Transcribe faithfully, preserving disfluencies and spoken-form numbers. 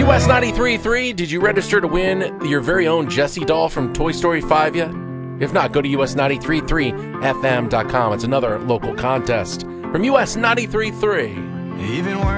U S ninety-three point three, did you register to win your very own Jessie doll from Toy Story five yet? If not, go to U S ninety-three point three F M dot com. It's another local contest from U S ninety-three point three. Even worse.